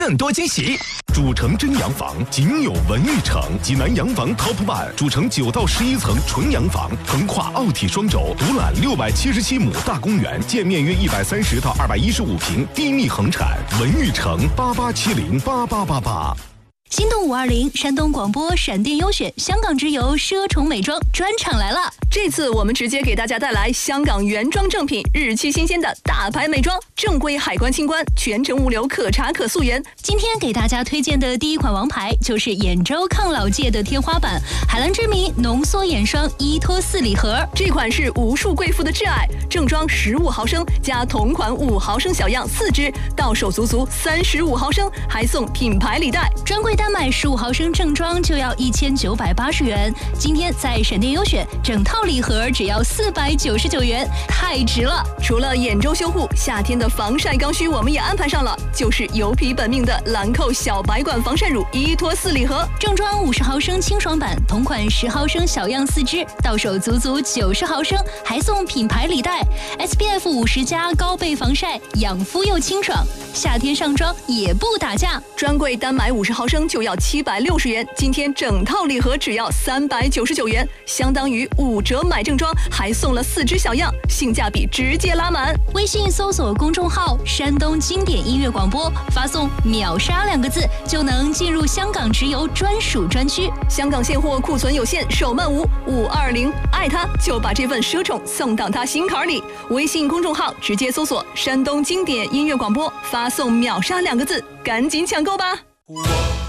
更多惊喜！主城真洋房仅有文玉城，济南洋房 Top One， 主城9到11层纯洋房，横跨奥体双轴，独揽677亩大公园，建面约130到215平，低密横产。文玉城88708888。 心动520，山东广播闪电优选，香港直邮奢宠美妆专场来了。 这次我们直接给大家带来香港原装正品，日期新鲜的大牌美妆，正规海关清关，全程物流可查可溯源。 今天给大家推荐的第一款王牌，就是兖州抗老界的天花板——海蓝之谜浓缩眼霜依托4礼盒。 这款是无数贵妇的挚爱，正装15毫升加同款5毫升小样4支，到手足35毫升，还送品牌礼袋。 专柜单买15毫升正装就要1980元，今天在闪电优选整套礼盒只要499元，太值了！ 除了兖州修护，夏天的防晒刚需我们也安排上了，就是油皮本命的兰蔻小白管防晒乳依托4礼盒， 正装50毫升清爽版，同款10毫升小样4支，到手足90毫升，还送品牌礼袋。SPF 50+高倍防晒，养肤又清爽，夏天上妆也不打架。 专柜单买50毫升就要760元，今天整套礼盒只要399元，相当于5折买正装，还送了4支小样，性价比直接拉满。 微信搜索公众号山东经典音乐广播，发送秒杀2个字就能进入香港直邮专属专区。 香港现货库存有限，手慢无520，爱他就把这份奢宠送到他心坎里。微信公众号直接搜索山东经典音乐广播，发送秒杀2个字，赶紧抢购吧。